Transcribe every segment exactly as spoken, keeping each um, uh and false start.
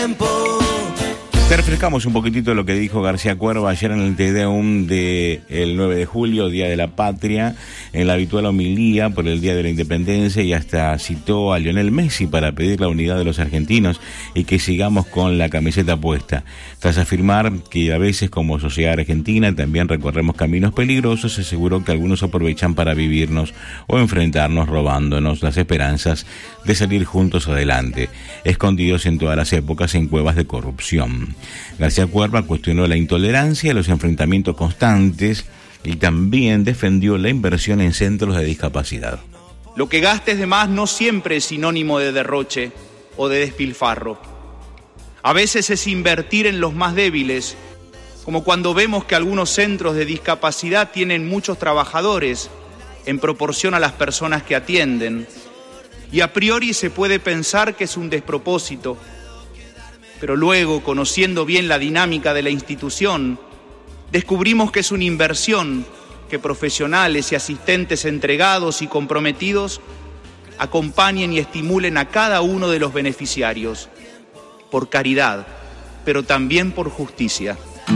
Te refrescamos un poquitito lo que dijo García Cuerva ayer en el Te Deum del nueve de julio, Día de la Patria, en la habitual homilía por el Día de la Independencia, y hasta citó a Lionel Messi para pedir la unidad de los argentinos y que sigamos con la camiseta puesta. Tras afirmar que a veces como sociedad argentina también recorremos caminos peligrosos, aseguró que algunos aprovechan para vivirnos o enfrentarnos robándonos las esperanzas de salir juntos adelante, escondidos en todas las épocas en cuevas de corrupción. García Cuerva cuestionó la intolerancia y los enfrentamientos constantes y también defendió la inversión en centros de discapacidad. Lo que gastes de más no siempre es sinónimo de derroche o de despilfarro. A veces es invertir en los más débiles, como cuando vemos que algunos centros de discapacidad tienen muchos trabajadores en proporción a las personas que atienden. Y a priori se puede pensar que es un despropósito, pero luego, conociendo bien la dinámica de la institución, descubrimos que es una inversión que profesionales y asistentes entregados y comprometidos acompañen y estimulen a cada uno de los beneficiarios, por caridad, pero también por justicia.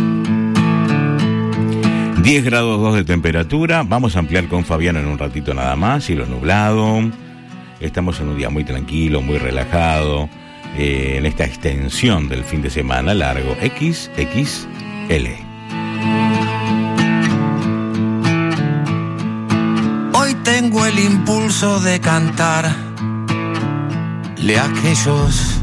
diez grados dos de temperatura, vamos a ampliar con Fabián en un ratito nada más, cielo nublado, estamos en un día muy tranquilo, muy relajado, eh, en esta extensión del fin de semana largo, equis equis ele. Hoy tengo el impulso de cantarle a aquellos